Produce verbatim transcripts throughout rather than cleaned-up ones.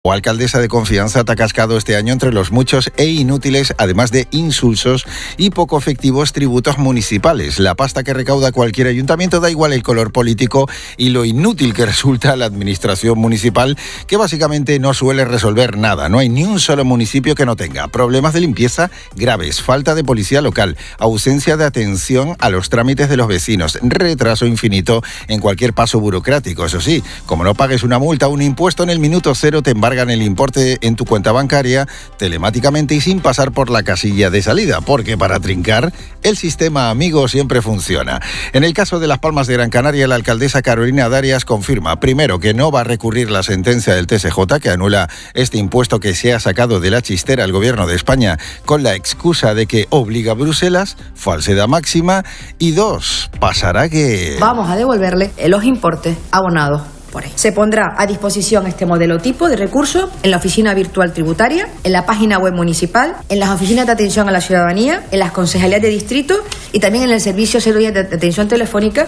O alcaldesa de confianza te ha cascado este año entre los muchos e inútiles, además de insulsos y poco efectivos tributos municipales. La pasta que recauda cualquier ayuntamiento, da igual el color político, y lo inútil que resulta la administración municipal, que básicamente no suele resolver nada. No hay ni un solo municipio que no tenga problemas de limpieza graves, falta de policía local, ausencia de atención a los trámites de los vecinos, retraso infinito en cualquier paso burocrático. Eso sí, como no pagues una multa o un impuesto en el minuto cero, te embargan el importe en tu cuenta bancaria telemáticamente y sin pasar por la casilla de salida, porque para trincar el sistema amigo siempre funciona. En el caso de Las Palmas de Gran Canaria, la alcaldesa Carolina Darias confirma, primero, que no va a recurrir la sentencia del T S J que anula este impuesto que se ha sacado de la chistera el gobierno de España con la excusa de que obliga a Bruselas, falsedad máxima. Y dos, pasará que... Vamos a devolverle los importes abonados por ahí. Se pondrá a disposición este modelo tipo de recurso en la oficina virtual tributaria, en la página web municipal, en las oficinas de atención a la ciudadanía, en las concejalías de distrito y también en el servicio cero diez de atención telefónica.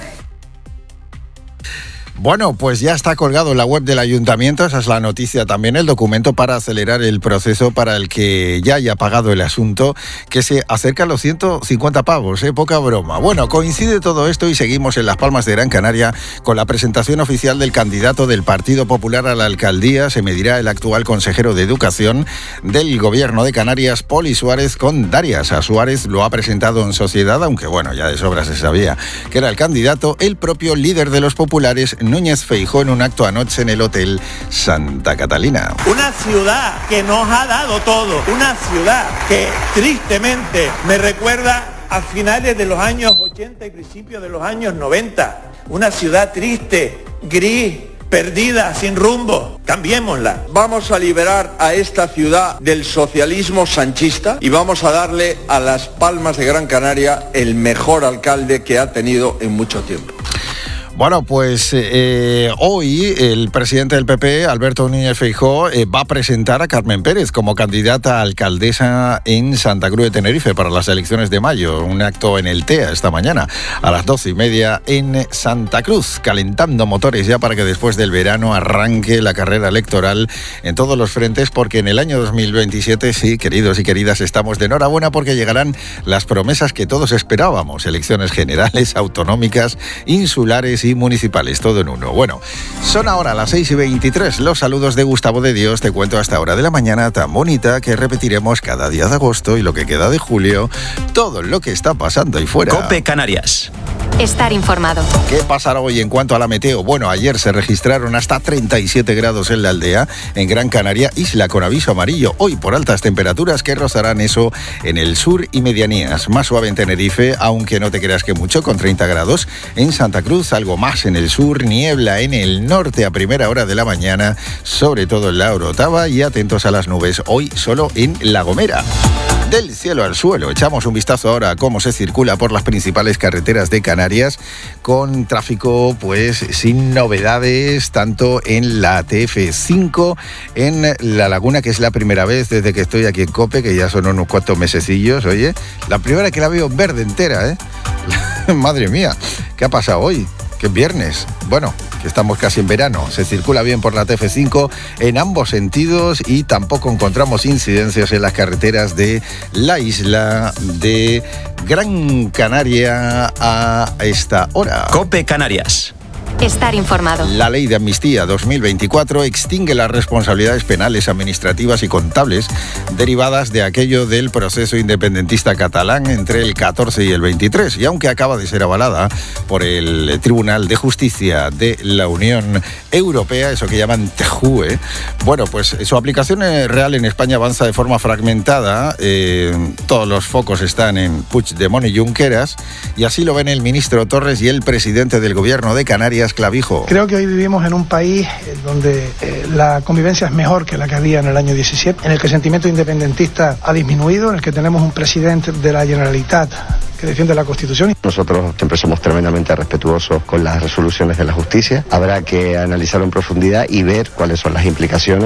Bueno, pues ya está colgado en la web del ayuntamiento, esa es la noticia también, el documento para acelerar el proceso para el que ya haya pagado el asunto, que se acerca a los ciento cincuenta pavos, ¿eh? Poca broma. Bueno, coincide todo esto y seguimos en Las Palmas de Gran Canaria con la presentación oficial del candidato del Partido Popular a la alcaldía. Se medirá el actual consejero de Educación del Gobierno de Canarias, Poli Suárez, con Darias. A Suárez lo ha presentado en sociedad, aunque bueno, ya de sobra se sabía que era el candidato, el propio líder de los populares, Núñez Feijóo, en un acto anoche en el Hotel Santa Catalina. Una ciudad que nos ha dado todo, una ciudad que tristemente me recuerda a finales de los años ochenta y principios de los años noventa. Una ciudad triste, gris, perdida, sin rumbo. Cambiémosla. Vamos a liberar a esta ciudad del socialismo sanchista y vamos a darle a Las Palmas de Gran Canaria el mejor alcalde que ha tenido en mucho tiempo. Bueno, pues eh, hoy el presidente del P P, Alberto Núñez Feijóo, eh, va a presentar a Carmen Pérez como candidata a alcaldesa en Santa Cruz de Tenerife para las elecciones de mayo. Un acto en el T E A esta mañana a las doce y media en Santa Cruz, calentando motores ya para que después del verano arranque la carrera electoral en todos los frentes, porque en el año dos mil veintisiete, sí, queridos y queridas, estamos de enhorabuena porque llegarán las promesas que todos esperábamos: elecciones generales, autonómicas, insulares y municipales, todo en uno. Bueno, son ahora las seis y veintitrés. Los saludos de Gustavo de Dios. Te cuento a esta hora de la mañana tan bonita que repetiremos cada día de agosto y lo que queda de julio, todo lo que está pasando ahí fuera. COPE Canarias. Estar informado. ¿Qué pasará hoy en cuanto a la meteo? Bueno, ayer se registraron hasta treinta y siete grados en la aldea, en Gran Canaria, isla con aviso amarillo. Hoy por altas temperaturas que rozarán eso en el sur y medianías. Más suave en Tenerife, aunque no te creas que mucho, con treinta grados. En Santa Cruz, algo más en el sur, niebla en el norte a primera hora de la mañana, sobre todo en la Orotava, y atentos a las nubes hoy solo en La Gomera. Del cielo al suelo, echamos un vistazo ahora a cómo se circula por las principales carreteras de Canarias, con tráfico pues sin novedades, tanto en la T F cinco, en La Laguna, que es la primera vez desde que estoy aquí en COPE, que ya son unos cuantos mesecillos, oye, la primera que la veo verde entera, ¿eh? Madre mía, ¿qué ha pasado hoy? Que es viernes, bueno, que estamos casi en verano. Se circula bien por la T F cinco en ambos sentidos y tampoco encontramos incidencias en las carreteras de la isla de Gran Canaria a esta hora. COPE Canarias. Estar informado. La Ley de Amnistía dos mil veinticuatro extingue las responsabilidades penales, administrativas y contables derivadas de aquello del proceso independentista catalán entre el catorce y el veintitrés, y aunque acaba de ser avalada por el Tribunal de Justicia de la Unión Europea, eso que llaman T J U E, bueno, pues su aplicación real en España avanza de forma fragmentada. Eh, todos los focos están en Puigdemont y Junqueras, y así lo ven el ministro Torres y el presidente del Gobierno de Canarias, Clavijo. Creo que hoy vivimos en un país donde eh, la convivencia es mejor que la que había en el año diecisiete, en el que el sentimiento independentista ha disminuido, en el que tenemos un presidente de la Generalitat que defiende la Constitución. Nosotros siempre somos tremendamente respetuosos con las resoluciones de la justicia. Habrá que analizarlo en profundidad y ver cuáles son las implicaciones.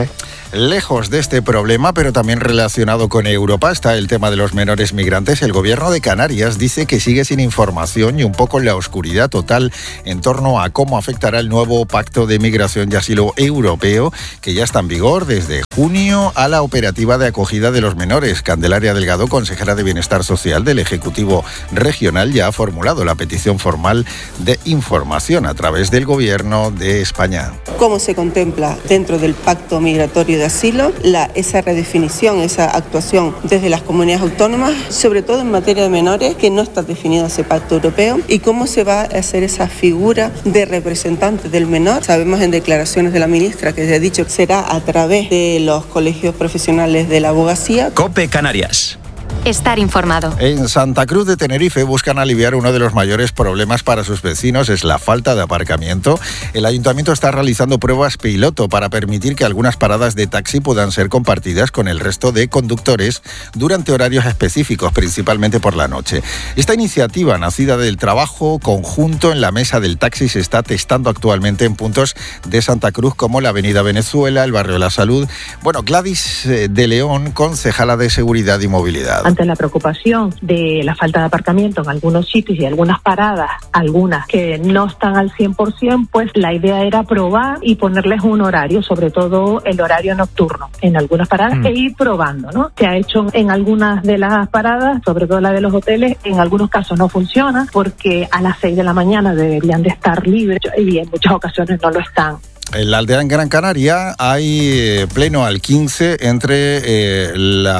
Lejos de este problema, pero también relacionado con Europa, está el tema de los menores migrantes. El gobierno de Canarias dice que sigue sin información y un poco en la oscuridad total en torno a cómo afectará el nuevo Pacto de Migración y Asilo Europeo, que ya está en vigor desde junio, a la operativa de acogida de los menores. Candelaria Delgado, consejera de Bienestar Social del Ejecutivo Regional, ya ha formulado la petición formal de información a través del Gobierno de España. ¿Cómo se contempla dentro del Pacto Migratorio de Asilo la, esa redefinición, esa actuación desde las comunidades autónomas, sobre todo en materia de menores, que no está definido ese Pacto Europeo, y cómo se va a hacer esa figura de representante del menor? Sabemos en declaraciones de la ministra que se ha dicho que será a través de los colegios profesionales de la abogacía. COPE Canarias. Estar informado. En Santa Cruz de Tenerife buscan aliviar uno de los mayores problemas para sus vecinos, es la falta de aparcamiento. El ayuntamiento está realizando pruebas piloto para permitir que algunas paradas de taxi puedan ser compartidas con el resto de conductores durante horarios específicos, principalmente por la noche. Esta iniciativa, nacida del trabajo conjunto en la mesa del taxi, se está testando actualmente en puntos de Santa Cruz como la Avenida Venezuela, el Barrio de la Salud. Bueno, Gladys de León, concejala de Seguridad y Movilidad. Ante la preocupación de la falta de aparcamiento en algunos sitios y algunas paradas, algunas que no están al cien por ciento, pues la idea era probar y ponerles un horario, sobre todo el horario nocturno, en algunas paradas, mm. e ir probando, ¿no? Se ha hecho en algunas de las paradas, sobre todo la de los hoteles, en algunos casos no funciona porque a las seis de la mañana deberían de estar libres y en muchas ocasiones no lo están. En la aldea en Gran Canaria hay pleno al quince entre eh,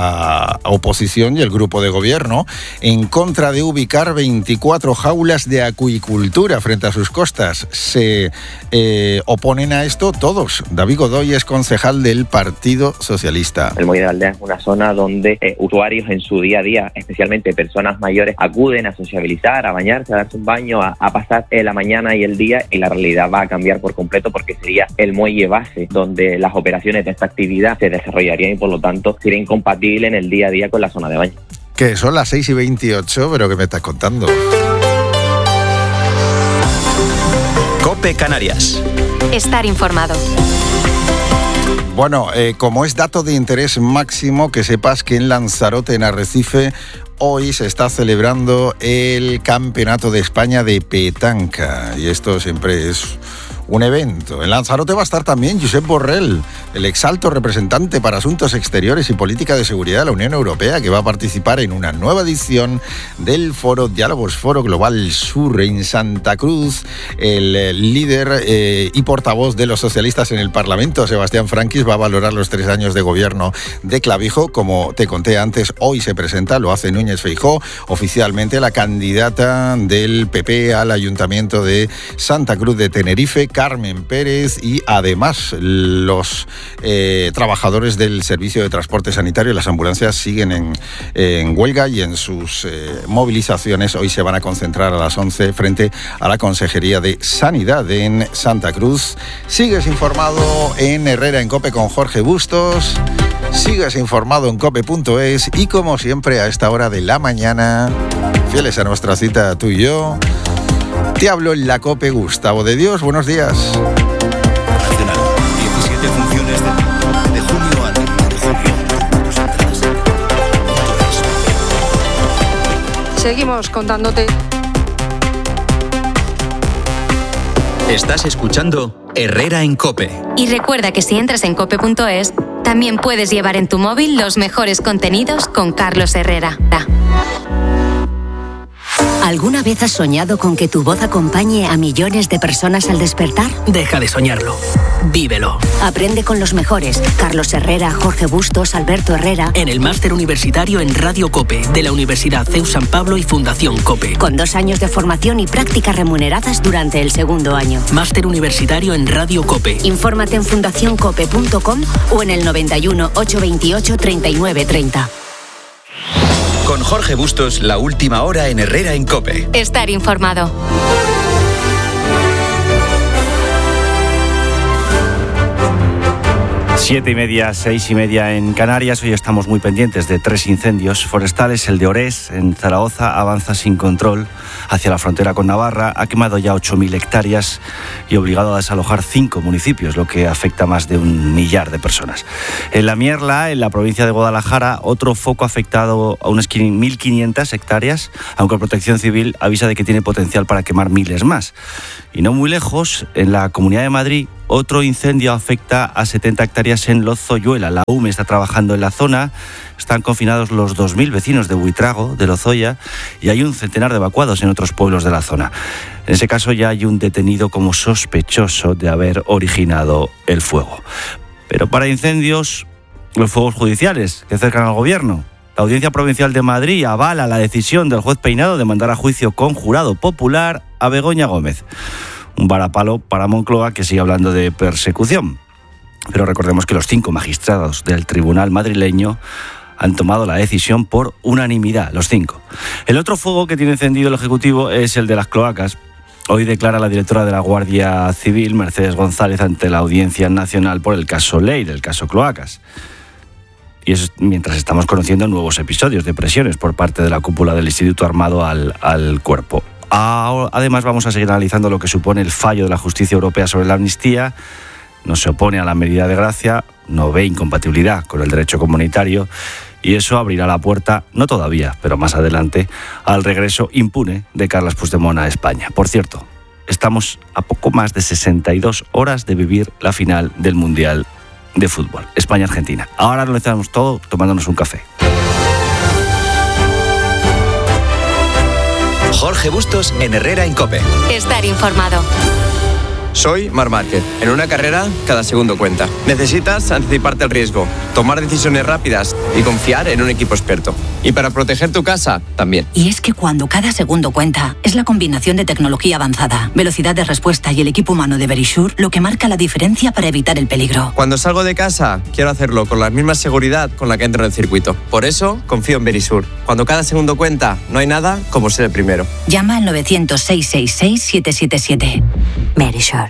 la oposición y el grupo de gobierno en contra de ubicar veinticuatro jaulas de acuicultura frente a sus costas. Se eh, oponen a esto todos. David Godoy es concejal del Partido Socialista. El Molle de la Aldea es una zona donde eh, usuarios en su día a día, especialmente personas mayores, acuden a sociabilizar, a bañarse, a darse un baño, a, a pasar eh, la mañana y el día, y la realidad va a cambiar por completo porque sería el muelle base donde las operaciones de esta actividad se desarrollarían y por lo tanto sería incompatible en el día a día con la zona de baño. Que son las seis y veintiocho, pero ¿qué me estás contando? COPE Canarias. Estar informado. Bueno, eh, como es dato de interés máximo, que sepas que en Lanzarote, en Arrecife, hoy se está celebrando el Campeonato de España de Petanca. Y esto siempre es un evento. En Lanzarote va a estar también Josep Borrell, el exalto representante para Asuntos Exteriores y Política de Seguridad de la Unión Europea, que va a participar en una nueva edición del Foro Diálogos Foro Global Sur en Santa Cruz. El líder eh, y portavoz de los socialistas en el Parlamento, Sebastián Franquis, va a valorar los tres años de gobierno de Clavijo. Como te conté antes, hoy se presenta, lo hace Núñez Feijóo, oficialmente la candidata del P P al Ayuntamiento de Santa Cruz de Tenerife, Carmen Pérez, y además los eh, trabajadores del Servicio de Transporte Sanitario y las ambulancias siguen en, en huelga y en sus eh, movilizaciones. Hoy se van a concentrar a las once frente a la Consejería de Sanidad en Santa Cruz. Sigues informado en Herrera en COPE con Jorge Bustos. Sigues informado en cope punto es y como siempre a esta hora de la mañana, fieles a nuestra cita tú y yo, te hablo en la COPE Gustavo de Dios. Buenos días. Nacional, diecisiete funciones de, de junio al veinte de julio. Seguimos contándote. Estás escuchando Herrera en COPE. Y recuerda que si entras en cope punto es, también puedes llevar en tu móvil los mejores contenidos con Carlos Herrera. ¿Alguna vez has soñado con que tu voz acompañe a millones de personas al despertar? Deja de soñarlo. Vívelo. Aprende con los mejores. Carlos Herrera, Jorge Bustos, Alberto Herrera. En el máster universitario en Radio COPE de la Universidad C E U San Pablo y Fundación COPE. Con dos años de formación y prácticas remuneradas durante el segundo año. Máster universitario en Radio COPE. Infórmate en fundación cope punto com o en el noventa y uno, ochocientos veintiocho, treinta y nueve treinta. Con Jorge Bustos, la última hora en Herrera en COPE. Estar informado. Siete y media, seis y media en Canarias. Hoy estamos muy pendientes de tres incendios forestales. El de Orés, en Zaragoza, avanza sin control hacia la frontera con Navarra. Ha quemado ya ocho mil hectáreas y obligado a desalojar cinco municipios, lo que afecta a más de un millar de personas. En La Mierla, en la provincia de Guadalajara, otro foco ha afectado a unas mil quinientas hectáreas, aunque Protección Civil avisa de que tiene potencial para quemar miles más. Y no muy lejos, en la Comunidad de Madrid, otro incendio afecta a setenta hectáreas en Lozoyuela. La U M E está trabajando en la zona. Están confinados los dos mil vecinos de Buitrago, de Lozoya, y hay un centenar de evacuados en otros pueblos de la zona. En ese caso ya hay un detenido como sospechoso de haber originado el fuego. Pero para incendios, los fuegos judiciales que acercan al gobierno. La Audiencia Provincial de Madrid avala la decisión del juez Peinado de mandar a juicio con jurado popular a Begoña Gómez. Un varapalo para Moncloa, que sigue hablando de persecución. Pero recordemos que los cinco magistrados del tribunal madrileño han tomado la decisión por unanimidad, los cinco. El otro fuego que tiene encendido el Ejecutivo es el de las cloacas. Hoy declara la directora de la Guardia Civil, Mercedes González, ante la Audiencia Nacional por el caso Leire, el caso Cloacas. Y eso mientras estamos conociendo nuevos episodios de presiones por parte de la cúpula del Instituto Armado al, al cuerpo. Además, vamos a seguir analizando lo que supone el fallo de la Justicia Europea sobre la amnistía. No se opone a la medida de gracia, no ve incompatibilidad con el derecho comunitario y eso abrirá la puerta, no todavía, pero más adelante, al regreso impune de Carles Puigdemont a España. Por cierto, estamos a poco más de sesenta y dos horas de vivir la final del Mundial de Fútbol, España-Argentina. Ahora lo necesitamos todo tomándonos un café. Jorge Bustos en Herrera en COPE. Estar informado. Soy Marc Márquez. En una carrera, cada segundo cuenta. Necesitas anticiparte al riesgo, tomar decisiones rápidas y confiar en un equipo experto. Y para proteger tu casa, también. Y es que cuando cada segundo cuenta, es la combinación de tecnología avanzada, velocidad de respuesta y el equipo humano de Verisure lo que marca la diferencia para evitar el peligro. Cuando salgo de casa, quiero hacerlo con la misma seguridad con la que entro en el circuito. Por eso, confío en Verisure. Cuando cada segundo cuenta, no hay nada como ser el primero. Llama al novecientos, seiscientos sesenta y seis, siete siete siete. Verisure.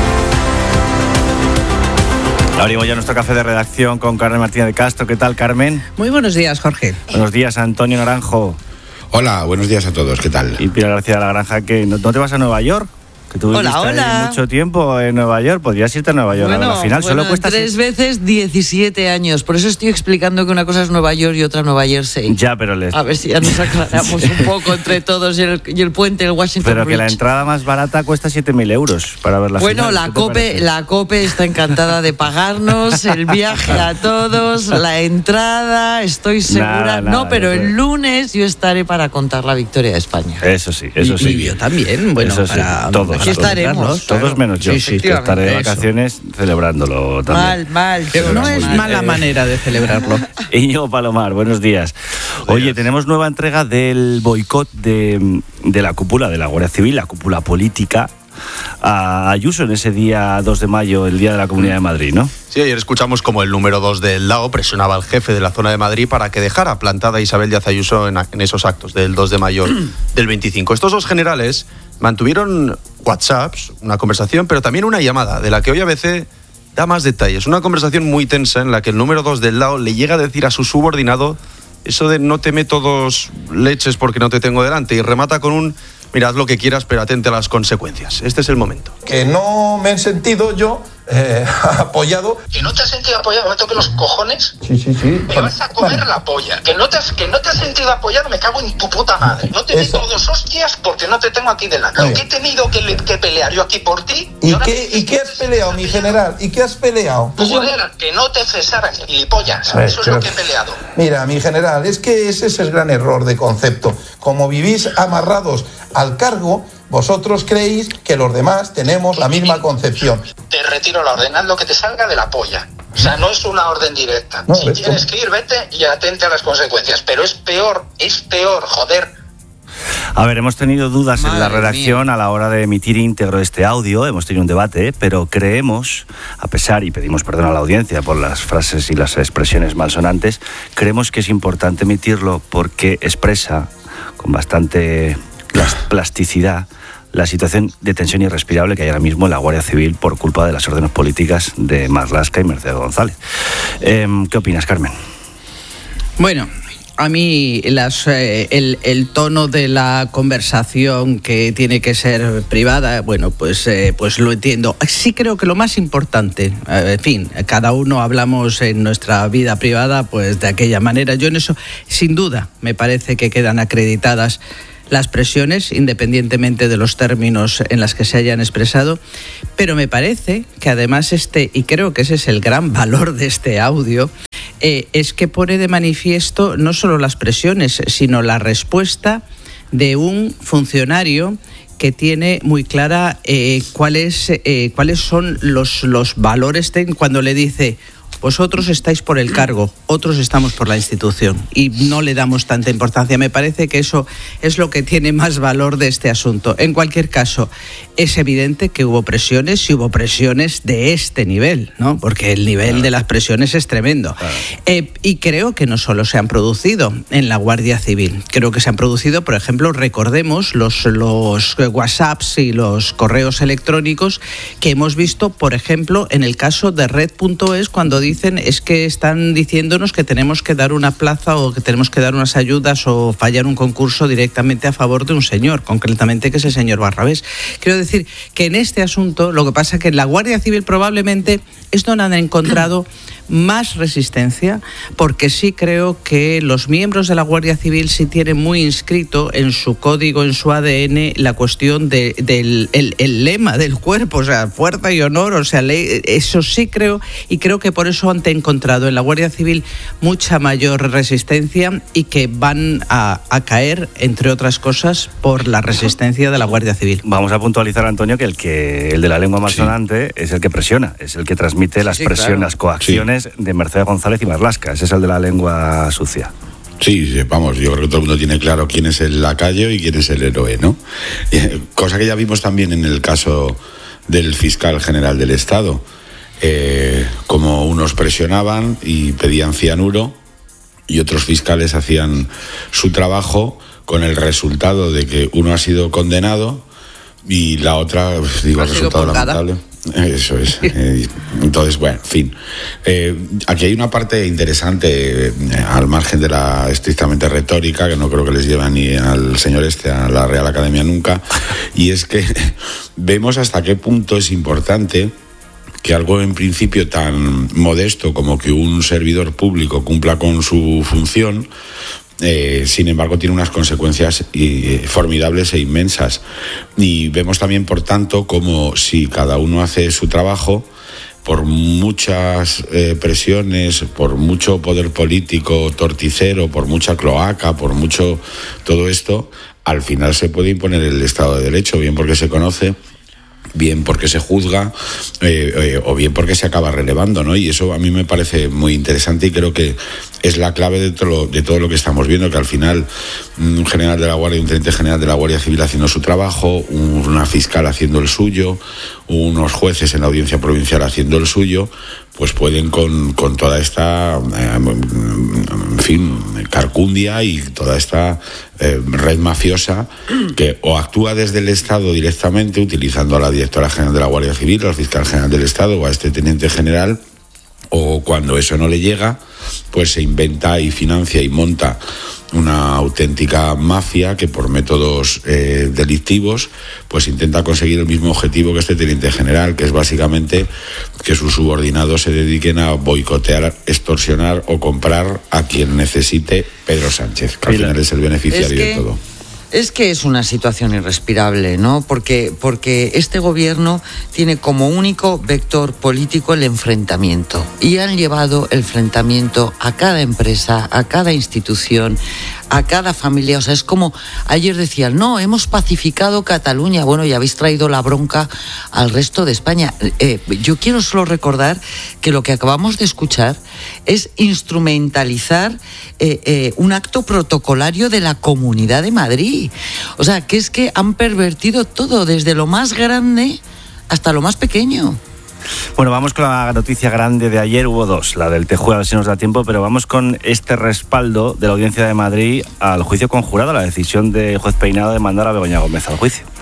Abrimos ya nuestro café de redacción con Carmen Martínez de Castro. ¿Qué tal, Carmen? Muy buenos días, Jorge. Buenos días, Antonio Naranjo. Hola, buenos días a todos. ¿Qué tal? Y Pilar García de la Granja, ¿qué? ¿No, no te vas a Nueva York? Que tú hola, hola. mucho tiempo en Nueva York, podrías irte a Nueva York. Bueno, al final bueno, solo cuesta tres seis... veces diecisiete años. Por eso estoy explicando que una cosa es Nueva York y otra Nueva Jersey. Ya, pero les... A ver si ya nos aclaramos un poco entre todos y el, y el puente del Washington Pero Bridge. Que la entrada más barata cuesta siete mil euros para ver la Bueno, final. la COPE, la COPE está encantada de pagarnos el viaje a todos, la entrada, estoy segura. Nada, nada, no, pero eso. el lunes yo estaré para contar la victoria de España. Eso sí, eso y, sí. Y yo también, bueno, eso sí, para, todos. Aquí estaremos. Todos claro. menos yo. Sí, sí, que estaré de eso. vacaciones celebrándolo también. Mal, mal. Pero no es mal. mala manera de celebrarlo. Íñigo Palomar, buenos días. Oye, tenemos nueva entrega del boicot de, de la cúpula de la Guardia Civil, la cúpula política, a Ayuso en ese día dos de mayo, el Día de la Comunidad de Madrid, ¿no? Sí, ayer escuchamos como el número dos del L A O presionaba al jefe de la zona de Madrid para que dejara plantada a Isabel Díaz Ayuso en, en esos actos del dos de mayo del veinticinco. Estos dos generales mantuvieron WhatsApps, una conversación, pero también una llamada, de la que hoy A B C da más detalles. Una conversación muy tensa en la que el número dos del L A O le llega a decir a su subordinado eso de no te meto dos leches porque no te tengo delante, y remata con un mira, haz lo que quieras, pero atente a las consecuencias. Este es el momento. Que no me he sentido yo eh, apoyado. ¿Que no te has sentido apoyado? ¿Me toque los cojones? Sí, sí, sí. Me vas a comer la polla. ¿Que no, te has, que no te has sentido apoyado? Me cago en tu puta madre. No te meto dos hostias porque no te tengo aquí delante. ¿Qué he tenido que, que pelear yo aquí por ti? ¿Y, ¿Y, qué, ¿Y qué has peleado, mi general? ¿Y qué has peleado? Pues joder, que no te cesaran, gilipollas. Ver, Eso es lo que he peleado. Mira, mi general, es que ese es el gran error de concepto. Como vivís amarrados al cargo, vosotros creéis que los demás tenemos la misma concepción. Te retiro la orden, haz lo que te salga de la polla. O sea, no es una orden directa. No, si tienes que ir, vete y atente a las consecuencias. Pero es peor, es peor, joder. A ver, hemos tenido dudas Madre en la redacción mía. a la hora de emitir íntegro este audio, hemos tenido un debate, pero creemos, a pesar, y pedimos perdón a la audiencia por las frases y las expresiones malsonantes, creemos que es importante emitirlo porque expresa con bastante plasticidad la situación de tensión irrespirable que hay ahora mismo en la Guardia Civil por culpa de las órdenes políticas de Marlaska y Mercedes González. Eh, ¿Qué opinas, Carmen? Bueno, a mí las, eh, el, el tono de la conversación que tiene que ser privada, bueno, pues, eh, pues lo entiendo. Sí creo que lo más importante, eh, en fin, cada uno hablamos en nuestra vida privada pues de aquella manera. Yo en eso, sin duda, me parece que quedan acreditadas las presiones, independientemente de los términos en los que se hayan expresado, pero me parece que además este, y creo que ese es el gran valor de este audio, eh, es que pone de manifiesto no solo las presiones, sino la respuesta de un funcionario que tiene muy clara eh, cuáles, eh, cuáles son los, los valores cuando le dice: vosotros estáis por el cargo, otros estamos por la institución, y no le damos tanta importancia. Me parece que eso es lo que tiene más valor de este asunto. En cualquier caso, es evidente que hubo presiones y hubo presiones de este nivel, ¿no? Porque el nivel claro. de las presiones es tremendo. Claro. Eh, y creo que no solo se han producido en la Guardia Civil, creo que se han producido, por ejemplo, recordemos los, los WhatsApps y los correos electrónicos que hemos visto, por ejemplo, en el caso de Red punto es, cuando dicen es que están diciéndonos que tenemos que dar una plaza o que tenemos que dar unas ayudas o fallar un concurso directamente a favor de un señor, concretamente que es el señor Barrabés. Quiero decir que en este asunto lo que pasa es que en la Guardia Civil probablemente esto no han encontrado más resistencia, porque sí creo que los miembros de la Guardia Civil sí tienen muy inscrito en su código, en su A D N, la cuestión de, del el, el lema del cuerpo, o sea, fuerza y honor, o sea, ley, eso sí creo, y creo que por eso han encontrado en la Guardia Civil mucha mayor resistencia y que van a, a caer, entre otras cosas, por la resistencia de la Guardia Civil. Vamos a puntualizar, Antonio, que el que el de la lengua malsonante sí. es el que presiona, es el que transmite las sí, sí, presiones, claro. las coacciones sí. de Mercedes González y Marlaska. Ese es el de la lengua sucia. Sí, vamos, yo creo que todo el mundo tiene claro quién es el lacayo y quién es el héroe, ¿no? Cosa que ya vimos también en el caso del fiscal general del Estado. Eh, como unos presionaban y pedían cianuro y otros fiscales hacían su trabajo con el resultado de que uno ha sido condenado y la otra, digo, el resultado lamentable. Eso es. Entonces, bueno, en fin. Eh, aquí hay una parte interesante, eh, al margen de la estrictamente retórica, que no creo que les lleve ni al señor este a la Real Academia nunca, y es que vemos hasta qué punto es importante que algo en principio tan modesto como que un servidor público cumpla con su función, Eh, sin embargo tiene unas consecuencias eh, formidables e inmensas, y vemos también por tanto como si cada uno hace su trabajo, por muchas eh, presiones, por mucho poder político torticero, por mucha cloaca, por mucho todo esto, al final se puede imponer el Estado de Derecho, bien porque se conoce, bien porque se juzga, eh, eh, o bien porque se acaba relevando, ¿no? Y eso a mí me parece muy interesante y creo que es la clave de todo lo, de todo lo que estamos viendo, que al final un general de la Guardia, un teniente general de la Guardia Civil haciendo su trabajo, una fiscal haciendo el suyo, unos jueces en la audiencia provincial haciendo el suyo, pues pueden con, con toda esta, eh, en fin, carcundia y toda esta eh, red mafiosa que o actúa desde el Estado directamente, utilizando a la directora general de la Guardia Civil, al fiscal general del Estado o a este teniente general, o cuando eso no le llega, pues se inventa y financia y monta una auténtica mafia que por métodos eh, delictivos pues intenta conseguir el mismo objetivo que este teniente general, que es básicamente que sus subordinados se dediquen a boicotear, extorsionar o comprar a quien necesite Pedro Sánchez, que al final es el beneficiario es que... de todo. Es que es una situación irrespirable, ¿no? Porque, porque este gobierno tiene como único vector político el enfrentamiento. Y han llevado el enfrentamiento a cada empresa, a cada institución, a cada familia. O sea, es como ayer decían, no, hemos pacificado Cataluña. Bueno, y habéis traído la bronca al resto de España. Eh, yo quiero solo recordar que lo que acabamos de escuchar es instrumentalizar eh, eh, un acto protocolario de la Comunidad de Madrid. O sea, que es que han pervertido todo, desde lo más grande hasta lo más pequeño. Bueno, vamos con la noticia grande de ayer. Hubo dos, la del Tejuel, a ver si nos da tiempo, pero vamos con este respaldo de la Audiencia de Madrid al juicio conjurado, a la decisión de juez Peinado de mandar a Begoña Gómez al juicio.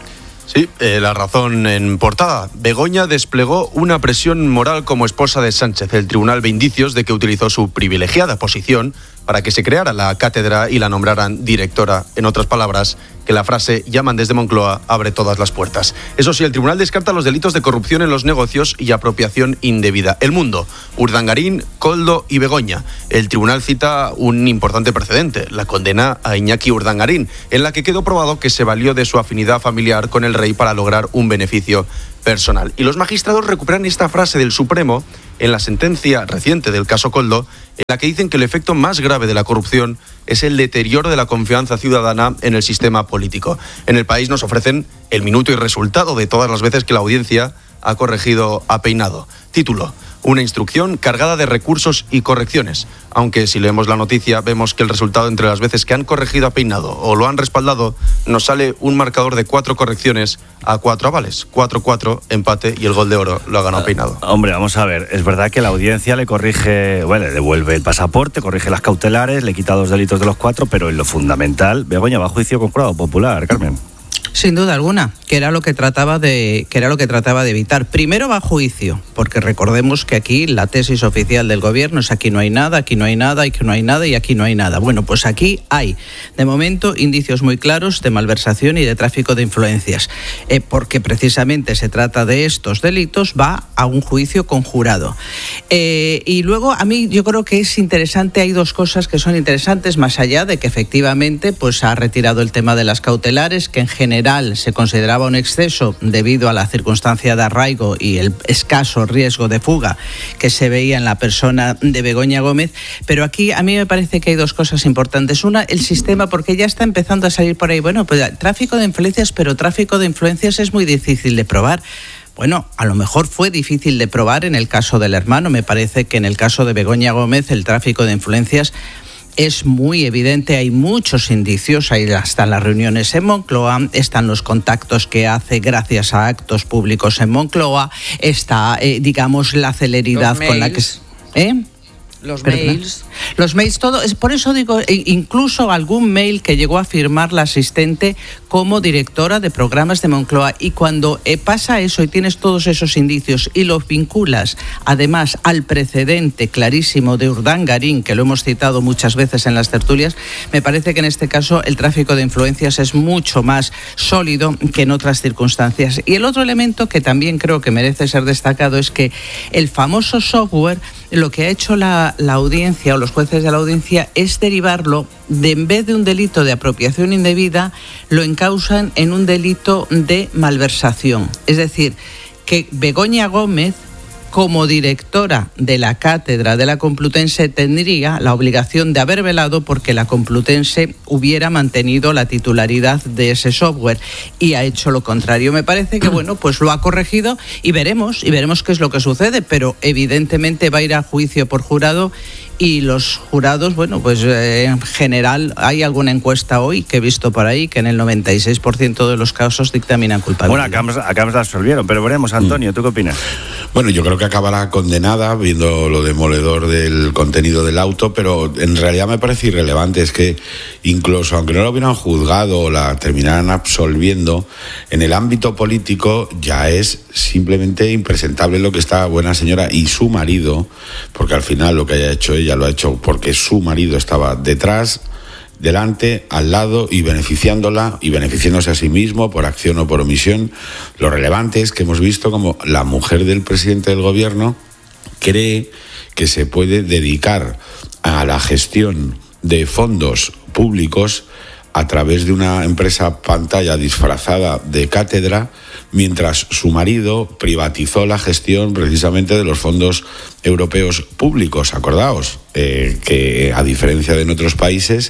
Sí, eh, La Razón en portada. Begoña desplegó una presión moral como esposa de Sánchez. El tribunal ve indicios de que utilizó su privilegiada posición para que se creara la cátedra y la nombraran directora. En otras palabras, que la frase "llaman desde Moncloa" abre todas las puertas. Eso sí, el tribunal descarta los delitos de corrupción en los negocios y apropiación indebida. El Mundo, Urdangarín, Koldo y Begoña. El tribunal cita un importante precedente, la condena a Iñaki Urdangarín, en la que quedó probado que se valió de su afinidad familiar con el rey para lograr un beneficio personal. Y los magistrados recuperan esta frase del Supremo en la sentencia reciente del caso Koldo, en la que dicen que el efecto más grave de la corrupción es el deterioro de la confianza ciudadana en el sistema político. En El País nos ofrecen el minuto y resultado de todas las veces que la audiencia ha corregido a Peinado. Título: una instrucción cargada de recursos y correcciones. Aunque si leemos la noticia vemos que el resultado entre las veces que han corregido a Peinado o lo han respaldado, nos sale un marcador de cuatro correcciones a cuatro avales. cuatro cuatro, empate, y el gol de oro lo ha ganado Peinado. Hombre, vamos a ver, es verdad que la audiencia le corrige, bueno, le devuelve el pasaporte, corrige las cautelares, le quita dos delitos de los cuatro, pero en lo fundamental, Begoña va a juicio con jurado popular, Carmen. Sin duda alguna, que era lo que trataba de que era lo que trataba de evitar. Primero va a juicio, porque recordemos que aquí la tesis oficial del gobierno es aquí no hay nada, aquí no hay nada, aquí no hay nada y aquí no hay nada. Bueno, pues aquí hay, de momento, indicios muy claros de malversación y de tráfico de influencias, eh, porque precisamente se trata de estos delitos, va a un juicio con jurado. Eh, y luego a mí yo creo que es interesante, hay dos cosas que son interesantes, más allá de que efectivamente pues ha retirado el tema de las cautelares, que en general se consideraba un exceso debido a la circunstancia de arraigo y el escaso riesgo de fuga que se veía en la persona de Begoña Gómez, pero aquí a mí me parece que hay dos cosas importantes. Una, el sistema, porque ya está empezando a salir por ahí, bueno, pues tráfico de influencias, pero tráfico de influencias es muy difícil de probar. Bueno, a lo mejor fue difícil de probar en el caso del hermano, me parece que en el caso de Begoña Gómez el tráfico de influencias es muy evidente, hay muchos indicios, ahí están las reuniones en Moncloa, están los contactos que hace gracias a actos públicos en Moncloa, está, eh, digamos, la celeridad con la que... ¿Eh? Los ¿Perdona? mails. Los mails, todo. Es por eso digo, incluso algún mail que llegó a firmar la asistente como directora de programas de Moncloa. Y cuando eh, pasa eso y tienes todos esos indicios y los vinculas, además, al precedente clarísimo de Urdangarín, que lo hemos citado muchas veces en las tertulias, me parece que en este caso el tráfico de influencias es mucho más sólido que en otras circunstancias. Y el otro elemento que también creo que merece ser destacado es que el famoso software, lo que ha hecho la la audiencia o los jueces de la audiencia es derivarlo de, en vez de un delito de apropiación indebida, lo encausan en un delito de malversación. Es decir, que Begoña Gómez, como directora de la cátedra de la Complutense, tendría la obligación de haber velado porque la Complutense hubiera mantenido la titularidad de ese software, y ha hecho lo contrario. Me parece que, bueno, pues lo ha corregido y veremos, y veremos qué es lo que sucede, pero evidentemente va a ir a juicio por jurado. Y los jurados, bueno, pues eh, en general hay alguna encuesta hoy que he visto por ahí que en el noventa y seis por ciento de los casos dictaminan culpabilidad. Bueno, acá, acá la absolvieron, pero veremos. Antonio, ¿tú qué opinas? Bueno, yo creo que acabará condenada, viendo lo demoledor del contenido del auto, pero en realidad me parece irrelevante. Es que incluso aunque no lo hubieran juzgado o la terminaran absolviendo, en el ámbito político ya es simplemente impresentable lo que esta buena señora y su marido, porque al final lo que haya hecho ella lo ha hecho porque su marido estaba detrás, delante, al lado y beneficiándola y beneficiándose a sí mismo por acción o por omisión. Lo relevante es que hemos visto como la mujer del presidente del gobierno cree que se puede dedicar a la gestión de fondos públicos a través de una empresa pantalla disfrazada de cátedra, mientras su marido privatizó la gestión precisamente de los fondos europeos públicos. Acordaos eh, que, a diferencia de en otros países,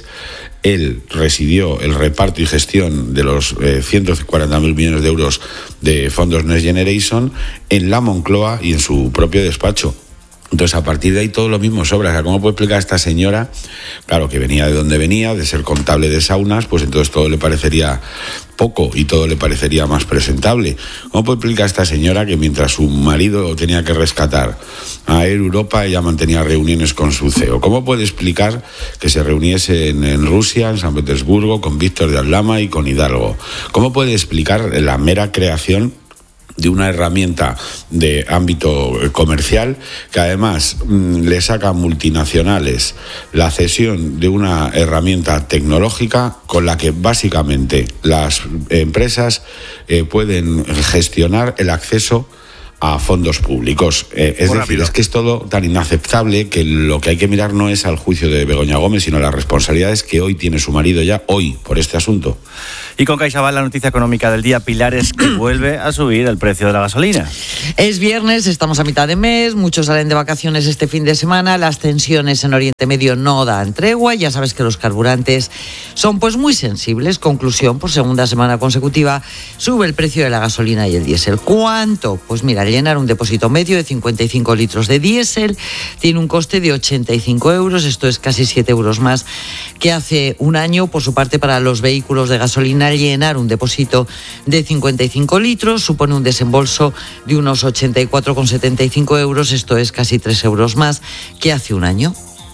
él residió el reparto y gestión de los eh, ciento cuarenta mil millones de euros de fondos Next Generation en la Moncloa y en su propio despacho. Entonces, a partir de ahí todo lo mismo sobra. O sea, ¿cómo puede explicar a esta señora? Claro, que venía de donde venía, de ser contable de saunas, pues entonces todo le parecería poco y todo le parecería más presentable. ¿Cómo puede explicar a esta señora que mientras su marido tenía que rescatar a Air Europa, ella mantenía reuniones con su C E O? ¿Cómo puede explicar que se reuniese en, en Rusia, en San Petersburgo, con Víctor de Aldama y con Hidalgo? ¿Cómo puede explicar la mera creación de una herramienta de ámbito comercial que además mmm, le saca a multinacionales la cesión de una herramienta tecnológica con la que básicamente las empresas eh, pueden gestionar el acceso a fondos públicos? Eh, es Muy decir, rápido. Es que es todo tan inaceptable que lo que hay que mirar no es al juicio de Begoña Gómez, sino las responsabilidades que hoy tiene su marido ya, hoy, por este asunto. Y con CaixaBank, la noticia económica del día, Pilar, es que vuelve a subir el precio de la gasolina. Es viernes, estamos a mitad de mes, muchos salen de vacaciones este fin de semana, las tensiones en Oriente Medio no dan tregua, ya sabes que los carburantes son pues muy sensibles. Conclusión, por segunda semana consecutiva, sube el precio de la gasolina y el diésel. ¿Cuánto? Pues mira, llenar un depósito medio de cincuenta y cinco litros de diésel tiene un coste de ochenta y cinco euros, esto es casi siete euros más que hace un año. Por su parte, para los vehículos de gasolina, llenar un depósito de cincuenta y cinco litros supone un desembolso de unos ochenta y cuatro con setenta y cinco euros, esto es casi tres euros más que hace un año.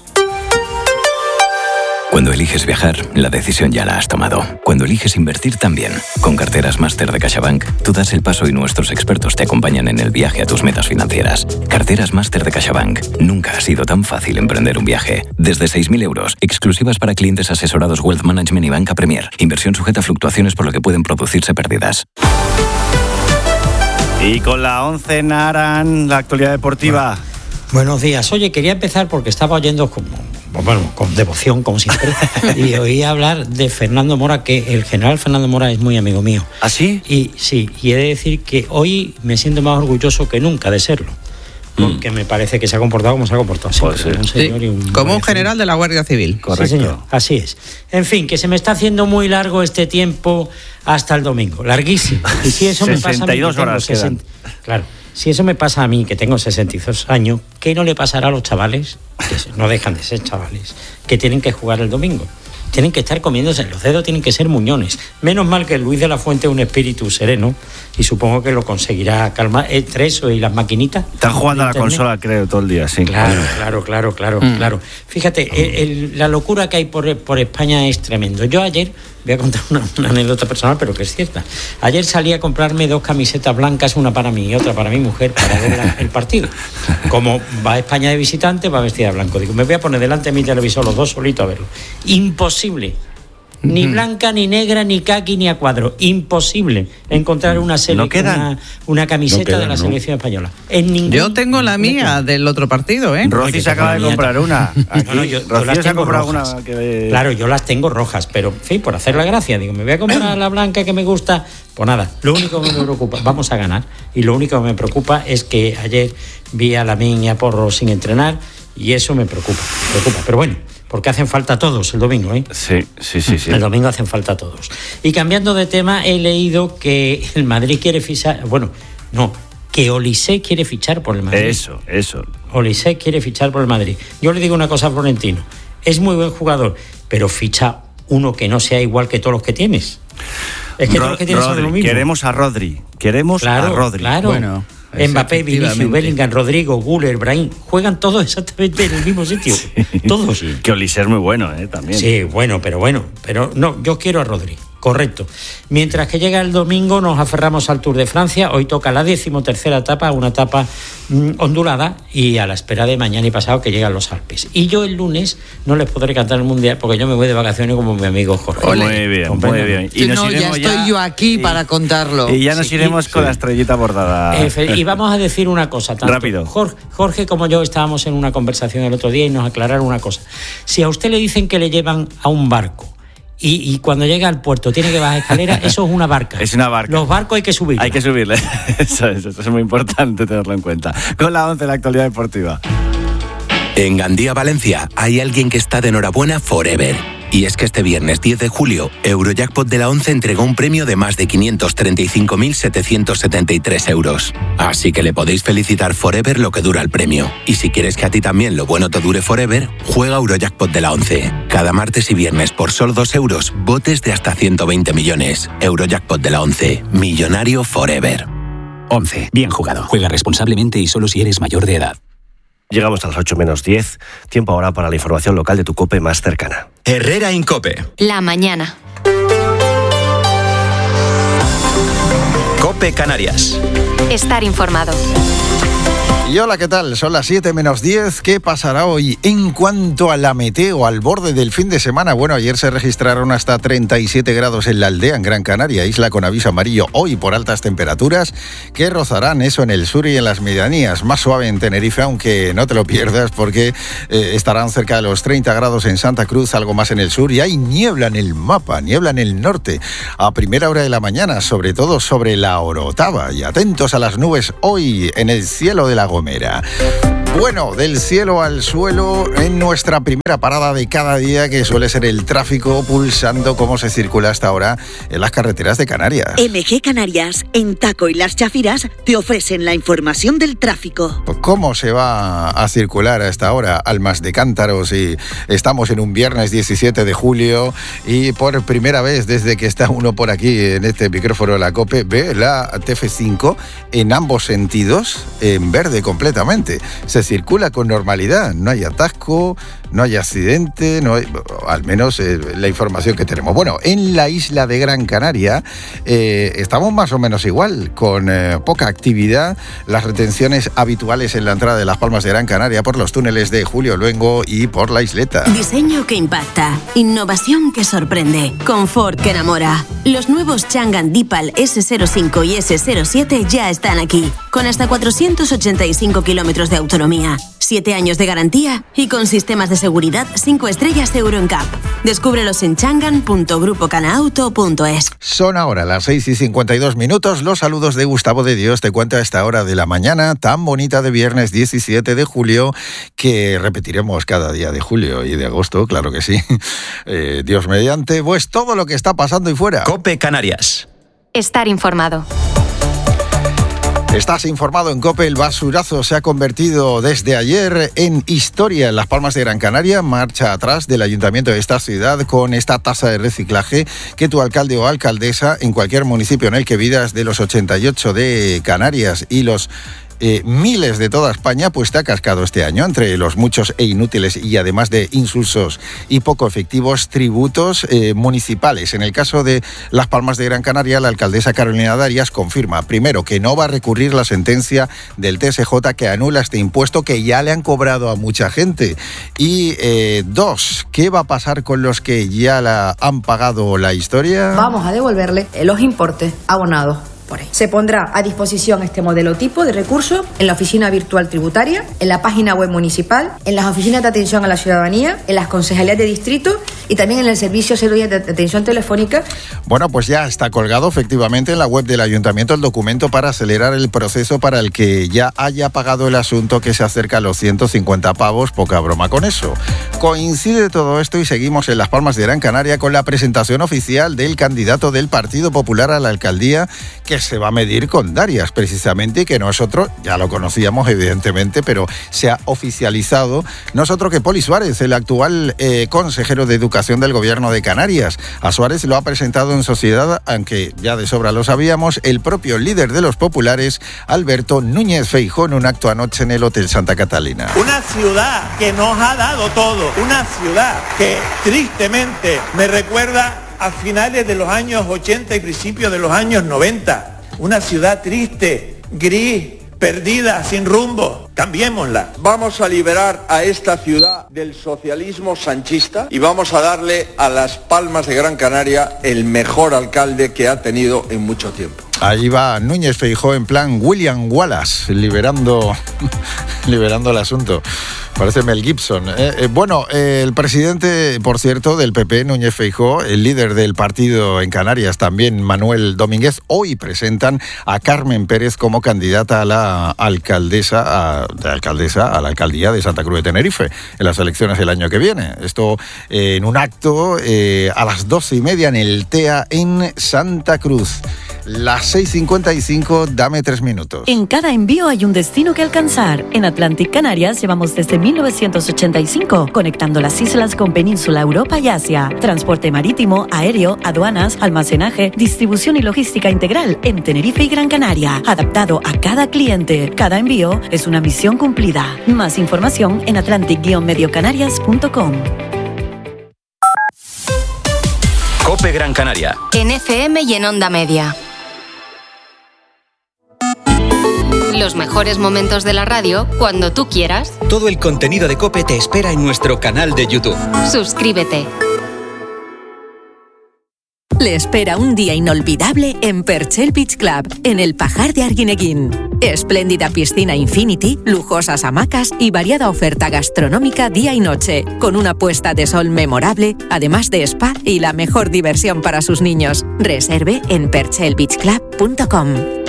Cuando eliges viajar, la decisión ya la has tomado. Cuando eliges invertir también. Con Carteras Máster de CaixaBank, tú das el paso y nuestros expertos te acompañan en el viaje a tus metas financieras. Carteras Máster de CaixaBank. Nunca ha sido tan fácil emprender un viaje. Desde seis mil euros, exclusivas para clientes asesorados Wealth Management y Banca Premier. Inversión sujeta a fluctuaciones por lo que pueden producirse pérdidas. Y con la once Naran, la actualidad deportiva. Buenos días. Oye, quería empezar porque estaba oyendo como, bueno, con devoción, como siempre, y oí hablar de Fernando Mora, que el general Fernando Mora es muy amigo mío. ¿Ah, sí? Y sí, y he de decir que hoy me siento más orgulloso que nunca de serlo, porque mm. me parece que se ha comportado como se ha comportado siempre, pues, un señor sí, y un como un general de la Guardia Civil. Correcto. Sí, señor, así es. En fin, que se me está haciendo muy largo este tiempo hasta el domingo, larguísimo. Y si eso me pasa a mí, horas sesenta, claro. Si eso me pasa a mí, que tengo sesenta y dos años, ¿qué no le pasará a los chavales, que no dejan de ser chavales, que tienen que jugar el domingo? Tienen que estar comiéndose, los dedos tienen que ser muñones. Menos mal que Luis de la Fuente es un espíritu sereno y supongo que lo conseguirá calmar. Entre eso y las maquinitas. Están jugando a la consola, creo, todo el día, sí. Claro, claro, claro, claro, mm. claro. Fíjate, el, el, la locura que hay por, por España es tremendo. Yo ayer, voy a contar una, una anécdota personal, pero que es cierta. Ayer salí a comprarme dos camisetas blancas, una para mí y otra para mi mujer, para ver la, el partido. Como va a España de visitante, va vestida de blanco. Digo, me voy a poner delante de mi televisor los dos solitos a verlo. Imposible. Ni blanca, ni negra, ni caqui, ni a cuadro. Imposible encontrar una, sele- no una, una camiseta no quedan, de la selección ¿no? española. En ningún... Yo tengo la mía no del otro partido, ¿eh? Rosy se acaba de comprar una. Aquí, no, no, yo, yo las tengo rojas. Una que... Claro, yo las tengo rojas, pero en fin, por hacer la gracia, digo, me voy a comprar la blanca que me gusta. Pues nada, lo único que me preocupa, vamos a ganar, y lo único que me preocupa es que ayer vi a Lamine y a Porro sin entrenar, y eso me preocupa, me preocupa, pero bueno. Porque hacen falta todos el domingo, ¿eh? Sí, sí, sí, sí. El domingo hacen falta todos. Y cambiando de tema, he leído que el Madrid quiere fichar... Bueno, no, que Olise quiere fichar por el Madrid. Eso, eso. Olise quiere fichar por el Madrid. Yo le digo una cosa a Florentino. Es muy buen jugador, pero ficha uno que no sea igual que todos los que tienes. Es que Ro- todos los que tienes Rodri, son lo mismo. Queremos a Rodri. Queremos claro, a Rodri. Claro, bueno. Mbappé, Vinicius, Bellingham, Rodrigo, Güler, Brahim, juegan todos exactamente en el mismo sitio. Sí. Todos. Sí. Que Olise es muy bueno, ¿eh? También. Sí, bueno, pero bueno. Pero no, yo quiero a Rodri. Correcto. Mientras que llega el domingo nos aferramos al Tour de Francia. Hoy toca la decimotercera etapa, una etapa mmm, ondulada y a la espera de mañana y pasado que llegan los Alpes. Y yo el lunes no les podré cantar el Mundial porque yo me voy de vacaciones como mi amigo Jorge. Muy bien, muy bien. Y nos no, ya estoy ya, yo aquí y, para contarlo. Y ya nos sí, iremos con sí. la estrellita bordada. Eh, y vamos a decir una cosa. Tanto Rápido. Jorge, Jorge como yo estábamos en una conversación el otro día y nos aclararon una cosa. Si a usted le dicen que le llevan a un barco Y, y cuando llega al puerto tiene que bajar escalera, eso es una barca. Es una barca. Los barcos hay que subirle. Hay que subirle. Eso es, eso es muy importante tenerlo en cuenta. Con la once, la actualidad deportiva. En Gandía, Valencia, hay alguien que está de enhorabuena forever. Y es que este viernes diez de julio, Eurojackpot de la once entregó un premio de más de quinientos treinta y cinco mil setecientos setenta y tres euros. Así que le podéis felicitar forever lo que dura el premio. Y si quieres que a ti también lo bueno te dure forever, juega Eurojackpot de la once. Cada martes y viernes por solo dos euros, botes de hasta ciento veinte millones. Eurojackpot de la once. Millonario forever. once. Bien jugado. Juega responsablemente y solo si eres mayor de edad. Llegamos a las ocho menos diez. Tiempo ahora para la información local de tu COPE más cercana. Herrera Incope. La mañana. COPE Canarias. Estar informado. Y hola, ¿qué tal? Son las siete menos diez. ¿Qué pasará hoy? En cuanto a la meteo, al borde del fin de semana, bueno, ayer se registraron hasta treinta y siete grados en la Aldea, en Gran Canaria, isla con aviso amarillo hoy por altas temperaturas, que rozarán eso en el sur y en las medianías. Más suave en Tenerife, aunque no te lo pierdas, porque eh, estarán cerca de los treinta grados en Santa Cruz, algo más en el sur, y hay niebla en el mapa, niebla en el norte, a primera hora de la mañana, sobre todo sobre la Orotava. Y atentos a las nubes hoy en el cielo de la Gomera. Bueno, del cielo al suelo en nuestra primera parada de cada día, que suele ser el tráfico, pulsando cómo se circula hasta ahora en las carreteras de Canarias. M G Canarias, en Taco y Las Chafiras, te ofrecen la información del tráfico. ¿Cómo se va a circular a esta hora? Almas de Cántaros, y estamos en un viernes diecisiete de julio y por primera vez desde que está uno por aquí en este micrófono de la COPE, ve la T F cinco en ambos sentidos, en verde completamente. Se circula con normalidad, no hay atasco, no hay accidente, no hay, al menos eh, la información que tenemos. Bueno, en la isla de Gran Canaria eh, estamos más o menos igual, con eh, poca actividad, las retenciones habituales en la entrada de Las Palmas de Gran Canaria por los túneles de Julio Luengo y por la isleta. Diseño que impacta, innovación que sorprende, confort que enamora. Los nuevos Changan Deepal ese cero cinco y ese cero siete ya están aquí, con hasta cuatrocientos ochenta y cinco kilómetros de autonomía, siete años de garantía y con sistemas de seguridad cinco estrellas Euro N C A P. Descúbrelos en changan punto grupo canaauto punto es. Son ahora las seis y cincuenta y dos minutos. Los saludos de Gustavo de Dios te cuenta a esta hora de la mañana tan bonita de viernes diecisiete de julio, que repetiremos cada día de julio y de agosto, claro que sí. Eh, Dios mediante, pues todo lo que está pasando y fuera. COPE Canarias. Estar informado. Estás informado en COPE. El basurazo se ha convertido desde ayer en historia en Las Palmas de Gran Canaria. Marcha atrás del ayuntamiento de esta ciudad con esta tasa de reciclaje que tu alcalde o alcaldesa en cualquier municipio en el que vivas de los ochenta y ocho de Canarias y los Eh, miles de toda España, pues te ha cascado este año, entre los muchos e inútiles y además de insulsos y poco efectivos tributos eh, municipales. En el caso de Las Palmas de Gran Canaria, la alcaldesa Carolina Darias confirma, primero, que no va a recurrir la sentencia del T S J que anula este impuesto que ya le han cobrado a mucha gente. Y eh, dos, ¿qué va a pasar con los que ya la han pagado la historia? Vamos a devolverle los importes abonados. Se pondrá a disposición este modelo tipo de recurso en la oficina virtual tributaria, en la página web municipal, en las oficinas de atención a la ciudadanía, en las concejalías de distrito y también en el servicio de atención telefónica. Bueno, pues ya está colgado efectivamente en la web del ayuntamiento el documento para acelerar el proceso para el que ya haya pagado el asunto, que se acerca a los ciento cincuenta pavos, poca broma con eso. Coincide todo esto y seguimos en Las Palmas de Gran Canaria con la presentación oficial del candidato del Partido Popular a la alcaldía, que se va a medir con Darias, precisamente, que nosotros ya lo conocíamos evidentemente, pero se ha oficializado. Nosotros que Poli Suárez, el actual eh, consejero de Educación del Gobierno de Canarias. A Suárez lo ha presentado en sociedad, aunque ya de sobra lo sabíamos, el propio líder de los populares, Alberto Núñez Feijóo, en un acto anoche en el Hotel Santa Catalina. Una ciudad que nos ha dado todo, una ciudad que tristemente me recuerda a finales de los años ochenta y principios de los años noventa. Una ciudad triste, gris, perdida, sin rumbo. Cambiémosla. Vamos a liberar a esta ciudad del socialismo sanchista y vamos a darle a Las Palmas de Gran Canaria el mejor alcalde que ha tenido en mucho tiempo. Ahí va Núñez Feijóo en plan William Wallace, liberando, liberando el asunto. Parece Mel Gibson. ¿eh? Eh, bueno, eh, el presidente, por cierto, del P P, Núñez Feijóo, el líder del partido en Canarias, también Manuel Domínguez, hoy presentan a Carmen Pérez como candidata a la alcaldesa, a, de alcaldesa a la alcaldía de Santa Cruz de Tenerife en las elecciones del año que viene. Esto eh, en un acto eh, a las doce y media en el T E A en Santa Cruz. Las seis cincuenta y cinco, dame tres minutos. En cada envío hay un destino que alcanzar. En Atlantic Canarias llevamos desde mil novecientos ochenta y cinco conectando las islas con Península, Europa y Asia. Transporte marítimo, aéreo, aduanas, almacenaje, distribución y logística integral en Tenerife y Gran Canaria. Adaptado a cada cliente. Cada envío es una misión cumplida. Más información en atlantic guion medio canarias punto com. COPE Gran Canaria. En F M y en Onda Media. Los mejores momentos de la radio cuando tú quieras. Todo el contenido de COPE te espera en nuestro canal de YouTube. Suscríbete. Le espera un día inolvidable en Perchel Beach Club, en el Pajar de Arguineguín. Espléndida piscina Infinity, lujosas hamacas y variada oferta gastronómica día y noche, con una puesta de sol memorable, además de spa y la mejor diversión para sus niños. Reserve en perchel beach club punto com.